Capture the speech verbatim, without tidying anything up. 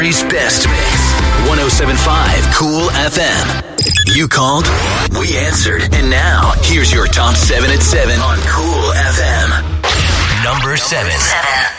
East Best one oh seven point five Cool F M. You called, we answered, and now here's your top seven at seven on Cool F M. Number seven.